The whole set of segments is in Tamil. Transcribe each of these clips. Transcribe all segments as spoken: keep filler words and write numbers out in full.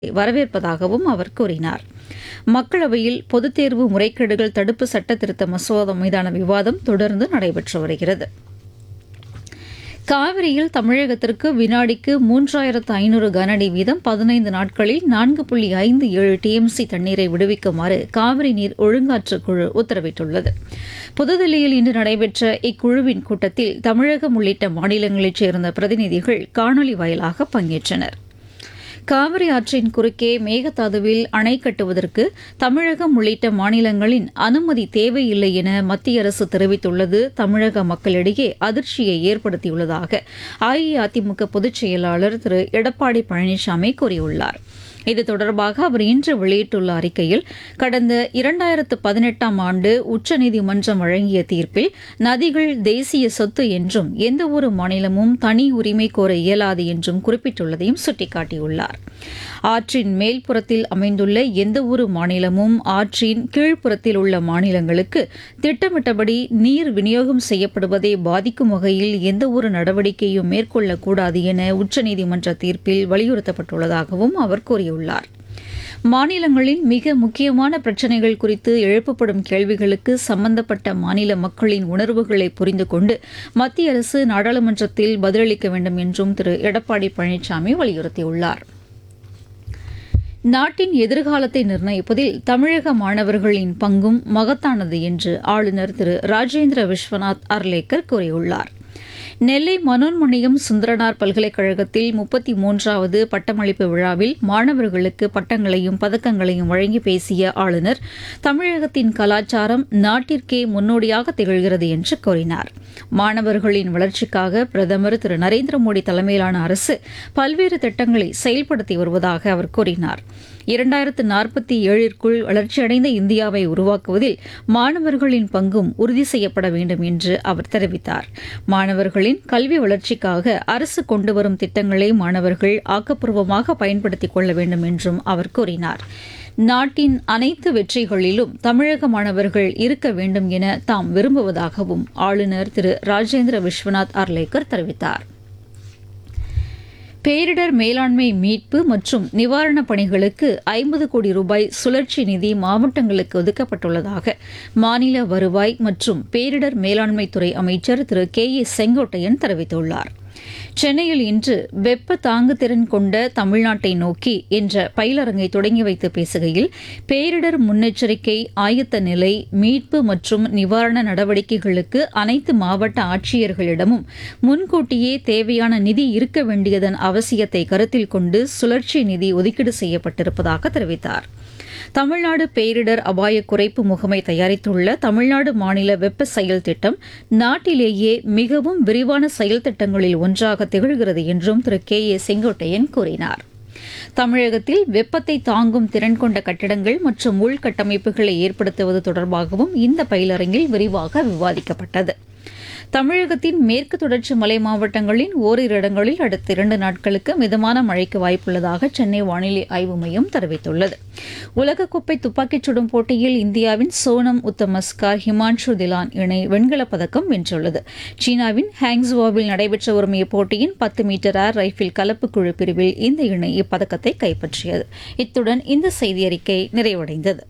வரவேற்பதாகவும் அவர் கூறினார். மக்களவையில் பொதுத் தேர்வு முறைகேடுகள் தடுப்பு சட்ட திருத்த மசோதா மீதான விவாதம் தொடர்ந்து நடைபெற்று வருகிறது. காவிரியில் தமிழகத்திற்கு வினாடிக்கு மூன்றாயிரத்து ஐநூறு கனஅடி வீதம் பதினைந்து நாட்களில் நான்கு புள்ளி ஐந்து ஏழு டிஎம்சி தண்ணீரை விடுவிக்குமாறு காவிரி நீர் ஒழுங்காற்று குழு உத்தரவிட்டுள்ளது. புதுதில்லியில் இன்று நடைபெற்ற இக்குழுவின் கூட்டத்தில் தமிழகம் உள்ளிட்ட மாநிலங்களைச் சேர்ந்த பிரதிநிதிகள் காணொலி வாயிலாக பங்கேற்றனர். காவிரி ஆற்றின் குறுக்கே மேகதாதுவில் அணை கட்டுவதற்கு தமிழகம் உள்ளிட்ட மாநிலங்களின் அனுமதி தேவையில்லை என மத்திய அரசு தெரிவித்துள்ளது தமிழக மக்களிடையே அதிர்ச்சியை ஏற்படுத்தியுள்ளதாக அஇஅதிமுக பொதுச் செயலாளர் திரு எடப்பாடி பழனிசாமி கூறியுள்ளார். இது தொடர்பாக அவர் இன்று வெளியிட்டுள்ள அறிக்கையில், கடந்த இரண்டாயிரத்து பதினெட்டாம் ஆண்டு உச்சநீதிமன்றம் வழங்கிய தீர்ப்பில் நதிகள் தேசிய சொத்து என்றும் எந்தவொரு மாநிலமும் தனி உரிமை கோர இயலாது என்றும் குறிப்பிட்டுள்ளதையும் சுட்டிக்காட்டியுள்ளார். ஆற்றின் மேல்புறத்தில் அமைந்துள்ள எந்தவொரு மாநிலமும் ஆற்றின் கீழ்ப்புறத்தில் உள்ள மாநிலங்களுக்கு திட்டமிட்டபடி நீர் விநியோகம் செய்யப்படுவதை பாதிக்கும் வகையில் எந்தவொரு நடவடிக்கையும் மேற்கொள்ளக்கூடாது என உச்சநீதிமன்ற தீர்ப்பில் வலியுறுத்தப்பட்டுள்ளதாகவும் அவர் கூறியுள்ளார். மாநிலங்களின் மிக முக்கியமான பிரச்சினைகள் குறித்து எழுப்பப்படும் கேள்விகளுக்கு சம்பந்தப்பட்ட மாநில மக்களின் உணர்வுகளை புரிந்து கொண்டு மத்திய அரசு நாடாளுமன்றத்தில் பதிலளிக்க வேண்டும் என்றும் திரு எடப்பாடி பழனிசாமி வலியுறுத்தியுள்ளார். நாட்டின் எதிர்காலத்தை நிர்ணயிப்பதில் தமிழக மாணவர்களின் பங்கும் மகத்தானது என்று ஆளுநர் திரு ராஜேந்திர விஸ்வநாத் அர்லேக்கர் கூறியுள்ளார். நெல்லை மனோன்மணியம் சுந்தரனார் பல்கலைக்கழகத்தில் முப்பத்தி மூன்றாவது பட்டமளிப்பு விழாவில் மாணவர்களுக்கு பட்டங்களையும் பதக்கங்களையும் வழங்கி பேசிய ஆளுநர், தமிழகத்தின் கலாச்சாரம் நாட்டிற்கே முன்னோடியாக திகழ்கிறது என்று கூறினார். மாணவர்களின் வளர்ச்சிக்காக பிரதமர் திரு நரேந்திர மோடி தலைமையிலான அரசு பல்வேறு திட்டங்களை செயல்படுத்தி வருவதாக அவர் கூறினார். இரண்டாயிரத்து நாற்பத்தி ஏழிற்குள் வளர்ச்சியடைந்த இந்தியாவை உருவாக்குவதில் மாணவர்களின் பங்கும் உறுதி செய்யப்பட வேண்டும் என்று அவர் தெரிவித்தார். மாணவர்களின் கல்வி வளர்ச்சிக்காக அரசு கொண்டு வரும் திட்டங்களை மாணவர்கள் ஆக்கப்பூர்வமாக பயன்படுத்திக் கொள்ள வேண்டும் என்றும் அவர் கூறினார். நாட்டின் அனைத்து வெற்றிகளிலும் தமிழக மாணவர்கள் இருக்க வேண்டும் என தாம் விரும்புவதாகவும் ஆளுநர் திரு ராஜேந்திர விஸ்வநாத் அர்லேக்கர் தெரிவித்தார். பேரிடர் மேலாண்மை மீட்பு மற்றும் நிவாரணப் பணிகளுக்கு ஐம்பது கோடி ரூபாய் சுழற்சி நிதி மாவட்டங்களுக்கு ஒதுக்கப்பட்டுள்ளதாக மாநில வருவாய் மற்றும் பேரிடர் மேலாண்மைத்துறை அமைச்சர் திரு கே ஏ செங்கோட்டையன் தெரிவித்துள்ளார். சென்னையில் இன்று வெப்ப தாங்குதிறன் கொண்ட தமிழ்நாட்டை நோக்கி என்ற பயிலரங்கை தொடங்கி வைத்து பேசுகையில், பேரிடர் முன்னெச்சரிக்கை ஆயத்த நிலை, மீட்பு மற்றும் நிவாரண நடவடிக்கைகளுக்கு அனைத்து மாவட்ட ஆட்சியர்களிடமும் முன்கூட்டியே தேவையான நிதி இருக்க வேண்டியதன் அவசியத்தை கருத்தில் கொண்டு சுழற்சி நிதி ஒதுக்கீடு செய்யப்பட்டிருப்பதாக தெரிவித்தார். தமிழ்நாடு பேரிடர் அபாய குறைப்பு முகமை தயாரித்துள்ள தமிழ்நாடு மாநில வெப்ப செயல் திட்டம் நாட்டிலேயே மிகவும் விரிவான செயல் திட்டங்களில் ஒன்றாக திகழ்கிறது என்றும் திரு கே ஏ செங்கோட்டையன் கூறினார். தமிழகத்தில் வெப்பத்தை தாங்கும் திறன் கொண்ட கட்டிடங்கள் மற்றும் உள்கட்டமைப்புகளை ஏற்படுத்துவது தொடர்பாகவும் இந்த பயிலரங்கில் விரிவாக விவாதிக்கப்பட்டது. தமிழகத்தின் மேற்கு தொடர்ச்சி மலை மாவட்டங்களின் ஓரிரு இடங்களில் அடுத்த இரண்டு நாட்களுக்கு மிதமான மழைக்கு வாய்ப்புள்ளதாக சென்னை வானிலை ஆய்வு மையம் தெரிவித்துள்ளது. உலகக்கோப்பை துப்பாக்கிச் சுடும் போட்டியில் இந்தியாவின் சோனம் உத்தமஸ்கார் ஹிமான்ஷு திலான் இணை வெண்கலப் பதக்கம் வென்றுள்ளது. சீனாவின் ஹாங்ஸுவோவில் நடைபெற்று வரும் இப்போட்டியின் பத்து மீட்டர் ஏர் ரைபிள் கலப்பு குழு பிரிவில் இந்த இணை இப்பதக்கத்தை கைப்பற்றியது. இத்துடன் இந்த செய்தியறிக்கை நிறைவடைந்தது.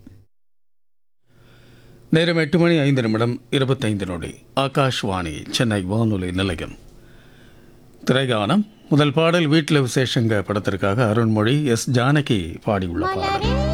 நேரம் எட்டு மணி ஐந்து நிமிடம் இருபத்தைந்து நொடி. ஆகாஷ்வாணி சென்னை வானொலி நிலையம். திரைகானம். முதல் பாடல் வீட்டில் விசேஷங்க படத்திற்காக அருண்மொழி, எஸ் ஜானகி பாடியுள்ள பாடல்.